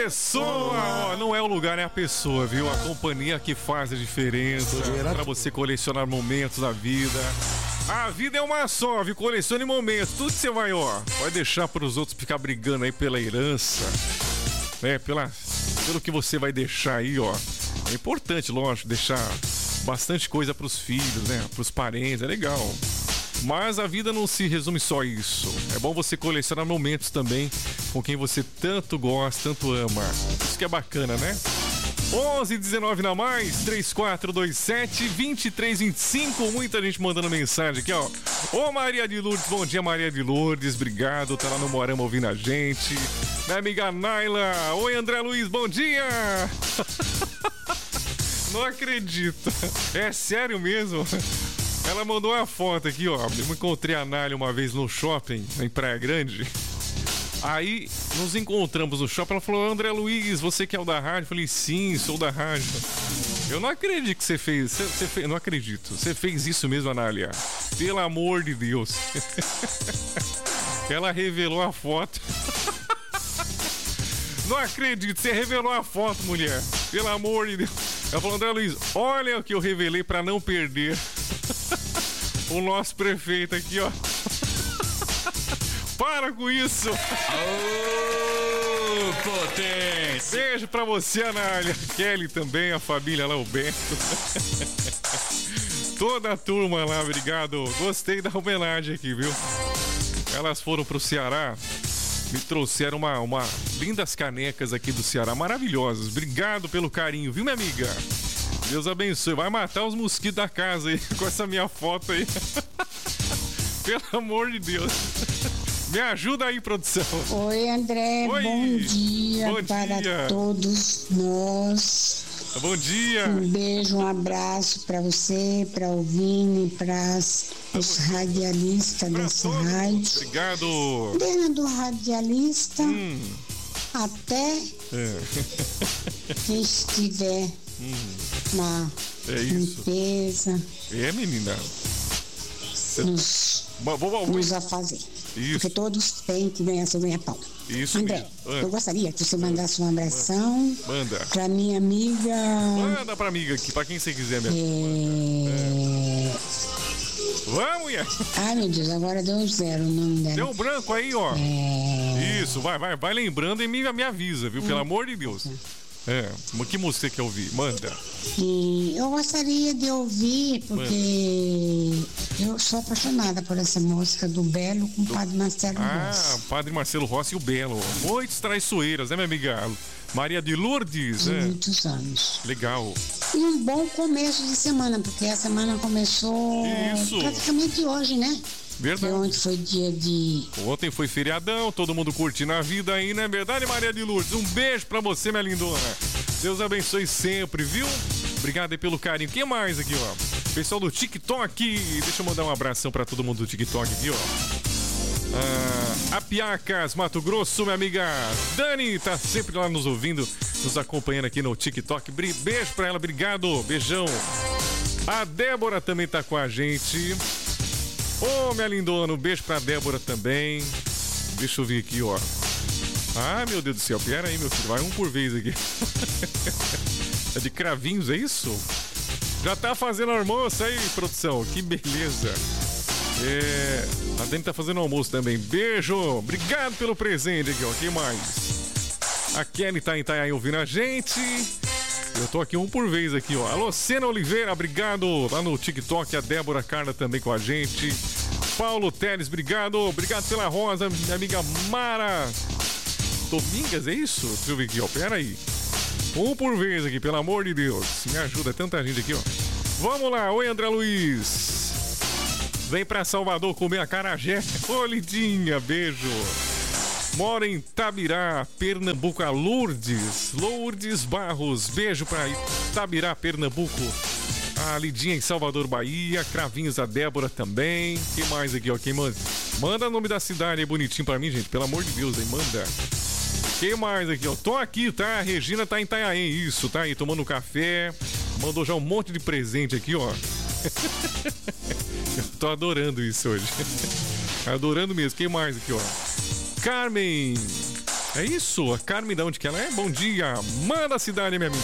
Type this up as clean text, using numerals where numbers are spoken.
Pessoa, ó, não é o lugar, é a pessoa, viu? A companhia que faz a diferença pra você colecionar momentos da vida. A vida é uma só, viu? Colecione momentos. Tudo que você vai, ó, vai deixar pros outros ficar brigando aí pela herança, né? Pelo que você vai deixar aí, ó. É importante, lógico, deixar bastante coisa pros filhos, né? Pros parentes, é legal. Mas a vida não se resume só a isso. É bom você colecionar momentos também com quem você tanto gosta, tanto ama. Isso que é bacana, né? 11:19 na mais, 3427-2325. Muita gente mandando mensagem aqui, ó. Ô Maria de Lourdes, bom dia Maria de Lourdes, obrigado, tá lá no Moarama ouvindo a gente. Minha amiga Naila, oi André Luiz, bom dia. Não acredito, é sério mesmo? Ela mandou uma foto aqui, ó. Eu encontrei a Nália uma vez no shopping, em Praia Grande. Aí, nos encontramos no shopping. Ela falou, André Luiz, você que é o da rádio? Eu falei, sim, sou da rádio. Eu não acredito que você fez. Você fez, não acredito. Você fez isso mesmo, Anália. Pelo amor de Deus. Ela revelou a foto. Não acredito, você revelou a foto, mulher. Pelo amor de Deus. Ela falou, André Luiz, olha o que eu revelei pra não perder. O nosso prefeito aqui, ó. Para com isso. Ô, potência. Beijo pra você, Anália. Kelly também, a família lá, o Beto. Toda a turma lá, obrigado. Gostei da homenagem aqui, viu? Elas foram pro Ceará. Me trouxeram uma lindas canecas aqui do Ceará, maravilhosas. Obrigado pelo carinho, viu, minha amiga? Deus abençoe. Vai matar os mosquitos da casa aí com essa minha foto aí. Pelo amor de Deus. Me ajuda aí, produção. Oi, André. Oi. Bom dia Bom para dia. todos nós. Bom dia. Um beijo, um abraço para você, para o Vini, para os radialistas dessa rádio. Obrigado. Desde do radialista até quem estiver na É isso. limpeza, É, menina. nos afazer. Isso. Porque todos têm que ganhar seu ganha-pão. Isso André, mesmo. eu gostaria que você mandasse um abração Manda. pra minha amiga. Manda pra amiga aqui, pra quem você quiser, minha. Vamos, mulher. Ai, meu Deus, agora deu um zero o nome dela. Deu um branco aí, ó. Isso, vai lembrando e me avisa, viu? Pelo amor de Deus. Que música você quer ouvir? Manda. E eu gostaria de ouvir, porque eu sou apaixonada por essa música do Belo com o Padre Marcelo Rossi. Padre Marcelo Rossi e o Belo. Noites traiçoeiras, né, minha amiga? Maria de Lourdes, De né? muitos anos. Legal. E um bom começo de semana, porque a semana começou Isso. praticamente hoje, né? Verdade. Porque ontem foi dia de... Ontem foi feriadão, todo mundo curtindo a vida aí, né? Verdade, Maria de Lourdes? Um beijo pra você, minha lindona. Deus abençoe sempre, viu? Obrigado aí pelo carinho. Quem mais aqui, ó? Pessoal do TikTok. Deixa eu mandar um abração pra todo mundo do TikTok aqui, ó. Apiacas, Mato Grosso, minha amiga Dani tá sempre lá nos ouvindo, nos acompanhando aqui no TikTok. Beijo pra ela, obrigado, beijão. A Débora também tá com a gente. Ô, minha lindona, um beijo pra Débora também. Deixa eu ver aqui, ó. Ah, meu Deus do céu, pera aí, meu filho, vai um por vez aqui. É de cravinhos, é isso? Já tá fazendo almoço aí, produção, que beleza. A Dani tá fazendo almoço também. Beijo, obrigado pelo presente aqui, ó. Quem mais? A Kelly tá em Itanhaém ouvindo a gente. Eu tô aqui um por vez aqui, ó. Alô, Sena Oliveira, obrigado. Lá no TikTok, a Débora Carla também com a gente. Paulo Teles, obrigado. Obrigado pela rosa, minha amiga Mara Domingas, é isso? Deixa eu ver aqui, ó. Pera aí. Um por vez aqui, pelo amor de Deus. Me ajuda, é tanta gente aqui, ó. Vamos lá, oi André Luiz. Vem pra Salvador comer acarajé. Ô, lindinha, beijo. Mora em Tabirá, Pernambuco, a Lourdes. Lourdes Barros, beijo pra Tabirá, Pernambuco. A Lidinha em Salvador, Bahia. Cravinhos, a Débora também. Quem mais aqui, ó? Quem manda? Manda o nome da cidade aí bonitinho pra mim, gente. Pelo amor de Deus, hein? Manda. Quem mais aqui, ó? Tô aqui, tá? A Regina tá em Itanhaém, isso, tá aí tomando café. Mandou já um monte de presente aqui, ó. Eu tô adorando isso hoje. Adorando mesmo. Quem mais aqui, ó? Carmen. É isso, a Carmen, de onde que ela é? Bom dia, manda a cidade, minha amiga.